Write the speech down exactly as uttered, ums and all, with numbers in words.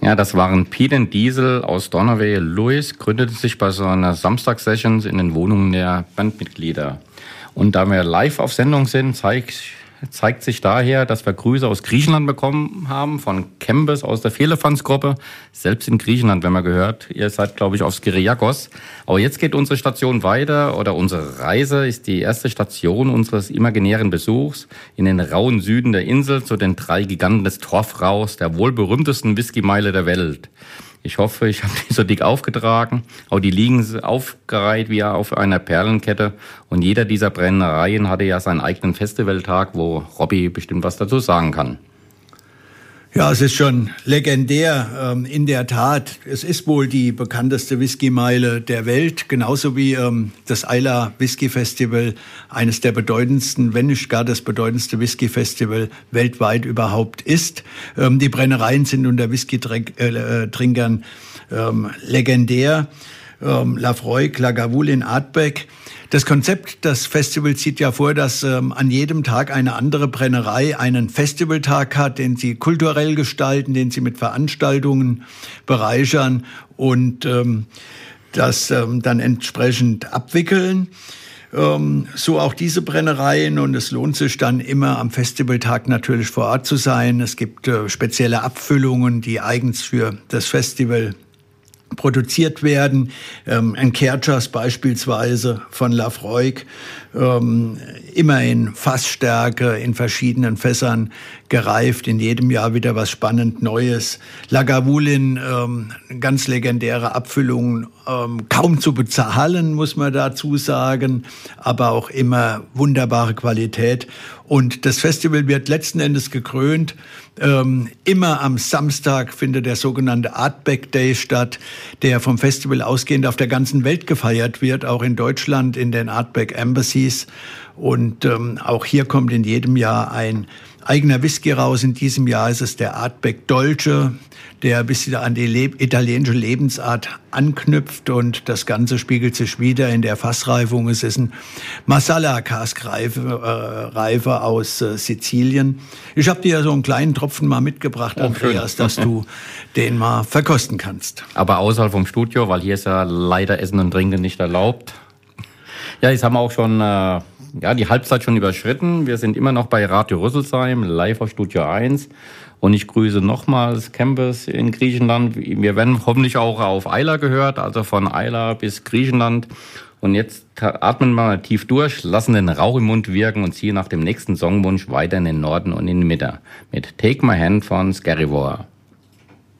Ja, das waren Pete and Diesel aus Donerway. Lewis gründete sich bei so einer Samstagssessions in den Wohnungen der Bandmitglieder. Und da wir live auf Sendung sind, zeigt, zeigt sich daher, dass wir Grüße aus Griechenland bekommen haben, von Kembes aus der Vierlefanz-Gruppe. Selbst in Griechenland, wenn man gehört, ihr seid, glaube ich, auf Kyriakos. Aber jetzt geht unsere Station weiter, oder unsere Reise ist die erste Station unseres imaginären Besuchs in den rauen Süden der Insel zu den drei Giganten des Torfraus, der wohl berühmtesten Whiskymeile der Welt. Ich hoffe, ich habe die so dick aufgetragen. Aber die liegen aufgereiht wie auf einer Perlenkette. Und jeder dieser Brennereien hatte ja seinen eigenen Festivaltag, wo Robby bestimmt was dazu sagen kann. Ja, es ist schon legendär. Ähm, in der Tat, es ist wohl die bekannteste Whiskymeile der Welt, genauso wie ähm, das Islay Whisky Festival, eines der bedeutendsten, wenn nicht gar das bedeutendste Whisky Festival weltweit überhaupt ist. Ähm, die Brennereien sind unter Whisky-Trinkern ähm, legendär. Ähm, Laphroaig, Lagavulin, Ardbeg. Das Konzept des Festivals sieht ja vor, dass ähm, an jedem Tag eine andere Brennerei einen Festivaltag hat, den sie kulturell gestalten, den sie mit Veranstaltungen bereichern und ähm, das ähm, dann entsprechend abwickeln. Ähm, so auch diese Brennereien, und es lohnt sich dann immer am Festivaltag natürlich vor Ort zu sein. Es gibt äh, spezielle Abfüllungen, die eigens für das Festival produziert werden. Ähm, ein Kerchas beispielsweise von Laphroaig, ähm, immer in Fassstärke, in verschiedenen Fässern gereift, in jedem Jahr wieder was spannend Neues. Lagavulin, ähm, ganz legendäre Abfüllungen, ähm, kaum zu bezahlen, muss man dazu sagen, aber auch immer wunderbare Qualität. Und das Festival wird letzten Endes gekrönt. Ähm, immer am Samstag findet der sogenannte Ardbeg Day statt, der vom Festival ausgehend auf der ganzen Welt gefeiert wird, auch in Deutschland in den Ardbeg Embassies. Und ähm, auch hier kommt in jedem Jahr ein eigener Whisky raus. In diesem Jahr ist es der Ardbeg Dolce, der ein bisschen an die Le- italienische Lebensart anknüpft, und das Ganze spiegelt sich wieder in der Fassreifung. Es ist ein Marsala-Cask-Reife äh, Reife aus äh, Sizilien. Ich habe dir so einen kleinen Tropfen mal mitgebracht, oh, Andreas, schön, dass du den mal verkosten kannst. Aber außerhalb vom Studio, weil hier ist ja leider Essen und Trinken nicht erlaubt. Ja, jetzt haben wir auch schon äh, ja, die Halbzeit schon überschritten. Wir sind immer noch bei Radio Rüsselsheim, live auf Studio eins. Und ich grüße nochmals Kembes in Griechenland. Wir werden hoffentlich auch auf Islay gehört, also von Islay bis Griechenland. Und jetzt atmen wir mal tief durch, lassen den Rauch im Mund wirken und ziehen nach dem nächsten Songwunsch weiter in den Norden und in die Mitte. Mit Take My Hand von Scarivore.